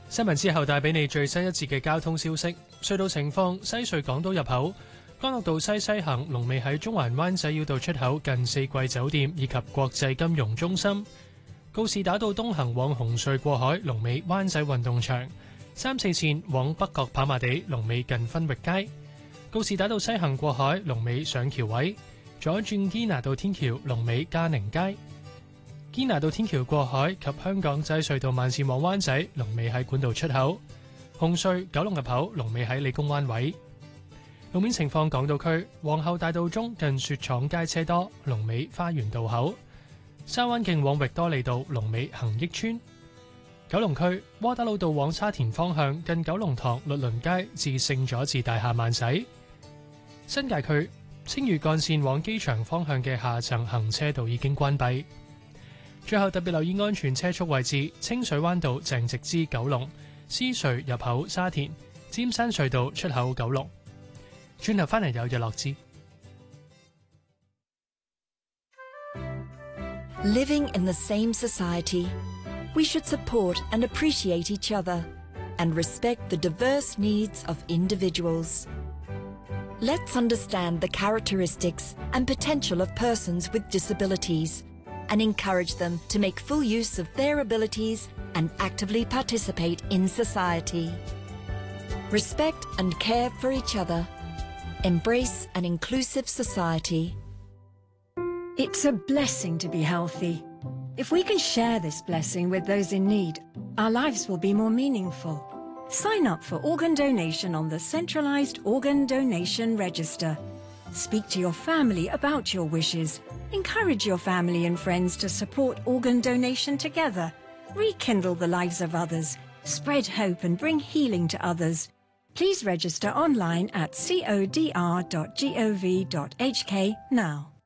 新聞之後帶俾你最新一節嘅交通消息。隧道情況：西隧港島入口、干諾道西行龍尾喺中環灣仔繞道出口近四季酒店以及國際金融中心；告士打道東行往紅隧過海龍尾灣仔運動場；3、4線往北角跑馬地龍尾近分域街；告士打道西行過海龍尾上橋位；左轉堅拿道天橋龍尾嘉寧街。堅拿道天橋過海及香港仔隧道慢線往灣仔龍尾喺管道出口；紅隧九龍入口龍尾喺理工灣位。路面情況：港島區皇后大道中近雪廠街車多，龍尾花園道口；沙灣徑往域多利道龍尾恒益村；九龍區窩打老道往沙田方向近九龍塘律倫街至聖佐治大廈慢駛；新界區青嶼幹線往機場方向嘅下層行車道已經關閉。最後特別留意安全車速位置：清水灣道鄭直之九龍、獅隧入口沙田、尖山隧道出口九龍。轉頭返嚟有日落之。 Living in the same society, we should support and appreciate each other and respect the diverse needs of individuals. Let's understand the characteristics and potential of persons with disabilities and encourage them to make full use of their abilities and actively participate in society. Respect and care for each other. Embrace an inclusive society. It's a blessing to be healthy. If we can share this blessing with those in need, our lives will be more meaningful. Sign up for organ donation on the Centralised Organ Donation Register. Speak to your family about your wishes. Encourage your family and friends to support organ donation together. Rekindle the lives of others. Spread hope and bring healing to others. Please register online at codr.gov.hk now.